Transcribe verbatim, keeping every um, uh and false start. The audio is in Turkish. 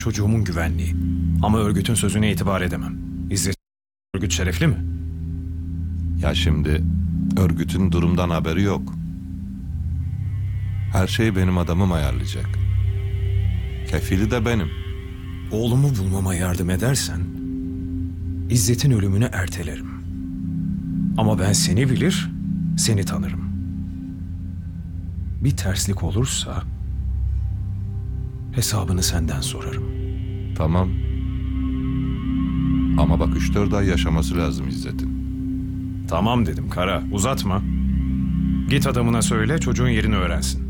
Çocuğumun güvenliği. Ama örgütün sözüne itibar edemem. İzzet örgüt şerefli mi? Ya şimdi örgütün durumdan haberi yok. Her şeyi benim adamım ayarlayacak. Kefili de benim. Oğlumu bulmama yardım edersen İzzet'in ölümünü ertelerim. Ama ben seni bilir, seni tanırım. Bir terslik olursa hesabını senden sorarım. Tamam. Ama bak üç dört ay yaşaması lazım İzzet'in. Tamam dedim Kara, uzatma. Git adamına söyle çocuğun yerini öğrensin.